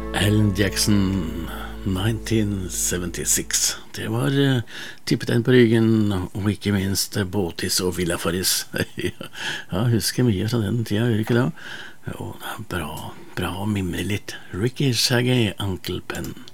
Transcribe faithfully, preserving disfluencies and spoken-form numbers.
Alan Jackson, nineteen seventy-six. Det var uh, tippet en på ryggen, og ikke minst uh, Båtis og Villa Faris. Ja, husker mye fra den tida, gjør ikke det? Jo, det er bra, bra å mimre litt. Ricky Shaggy, Uncle Ben.